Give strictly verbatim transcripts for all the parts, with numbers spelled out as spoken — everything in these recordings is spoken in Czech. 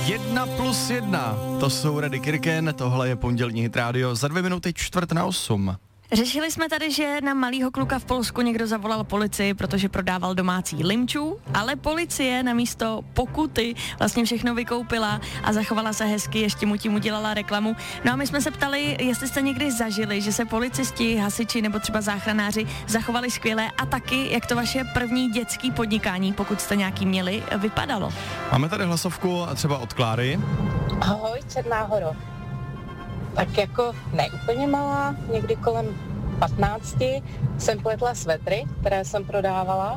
Jedna plus jedna, to jsou Redy Kirken, tohle je pondělní Hit Radio, za dvě minuty čtvrt na osm. Řešili jsme tady, že na malýho kluka v Polsku někdo zavolal policii, protože prodával domácí limčů, ale policie na místo pokuty vlastně všechno vykoupila a zachovala se hezky, ještě mu tím udělala reklamu. No a my jsme se ptali, jestli jste někdy zažili, že se policisti, hasiči nebo třeba záchranáři zachovali skvěle a taky, jak to vaše první dětský podnikání, pokud jste nějaký měli, vypadalo. Máme tady hlasovku třeba od Kláry. Ahoj, Černá Horo. Tak jako ne úplně malá, někdy kolem patnácti jsem pletla svetry, které jsem prodávala,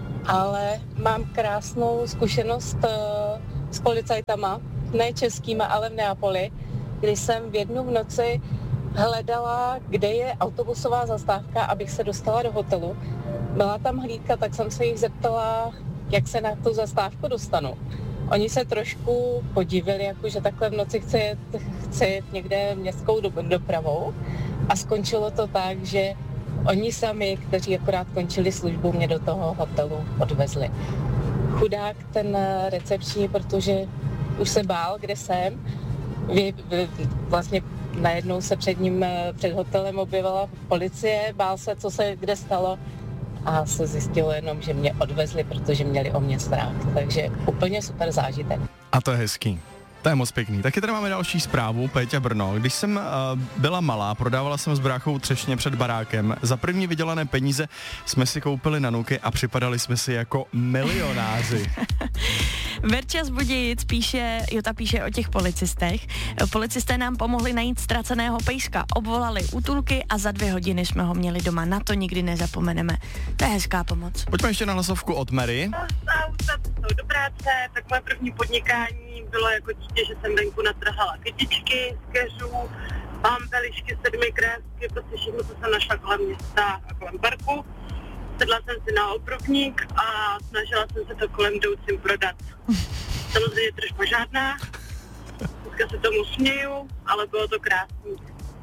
ale mám krásnou zkušenost uh, s policajtama, ne českýma, ale v Neapoli, kdy jsem v jednu v noci hledala, kde je autobusová zastávka, abych se dostala do hotelu. Byla tam hlídka, tak jsem se jich zeptala, jak se na tu zastávku dostanu. Oni se trošku podivili, jakože takhle v noci chce jet, chce jet někde městskou dopravou a skončilo to tak, že oni sami, kteří akorát končili službu, mě do toho hotelu odvezli. Chudák ten recepční, protože už se bál, kde jsem. Vy, vy, vlastně najednou se před ním, před hotelem objevila policie, bál se, co se kde stalo. A se zjistilo jenom, že mě odvezli, protože měli o mě strach. Takže úplně super zážitek. A to je hezký. To je moc pěkný. Taky tady máme další zprávu, Péťa Brno. Když jsem uh, byla malá, prodávala jsem s bráchou třešně před barákem. Za první vydělané peníze jsme si koupili nanuky a připadali jsme si jako milionáři. Verča z Budějic píše, Jota píše o těch policistech. Policisté nám pomohli najít ztraceného pejska, obvolali útulky a za dvě hodiny jsme ho měli doma. Na to nikdy nezapomeneme. To je hezká pomoc. Pojďme ještě na hlasovku od Mary. Do práce, tak moje první podnikání bylo jako dítě, že jsem venku natrhala kytičky z keřů, pampelišky, sedmi krásky, prostě všechno, co jsem našla kolem města a kolem parku. Sedla jsem si na obrubník a snažila jsem se to kolem jdoucím prodat. Samozřejmě tržba žádná, dneska se tomu směju, ale bylo to krásný.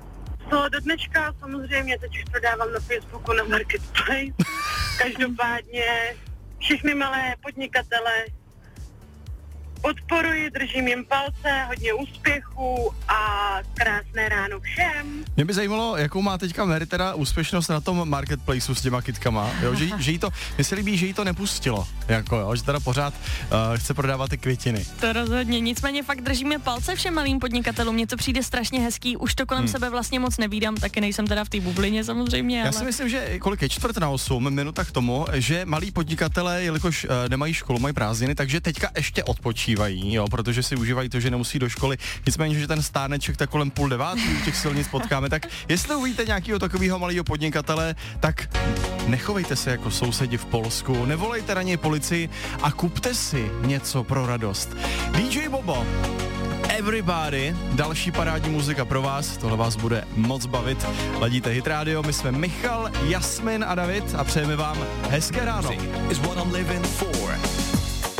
Co do dneška samozřejmě, teď už prodávám na Facebooku na Marketplace. Každopádně všechny malé podnikatele podporuji, držím jim palce, hodně úspěchů a krásné ráno všem. Mě by zajímalo, jakou má teďka Mary teda úspěšnost na tom Marketplaceu s těma kytkama, jo? Že, že jí to, mně se líbí, že jí to nepustilo, jako jo? Že teda pořád uh, chce prodávat ty květiny. To rozhodně, nicméně fakt držíme palce všem malým podnikatelům, mně to přijde strašně hezký, už to kolem hmm. sebe vlastně moc nevídám, taky nejsem teda v té bublině samozřejmě. Já ale... si myslím, že kolik je čtvrt na osm minuta k tomu, že malí podnikatelé, jelikož uh, nemají školu, mají prázdniny, takže teďka ještě odpočívají, jo, protože si užívají to, že nemusí do školy. Nicméně, že ten stáneček tak kolem půl devátý těch silnic potkáme, tak jestli uvidíte nějakého takového malého podnikatele, tak nechovejte se jako sousedi v Polsku, nevolejte na něj policii a kupte si něco pro radost. D J Bobo, Everybody, další parádní muzika pro vás, tohle vás bude moc bavit. Ladíte Hit Radio, my jsme Michal, Jasmin a David a přejeme vám hezké ráno.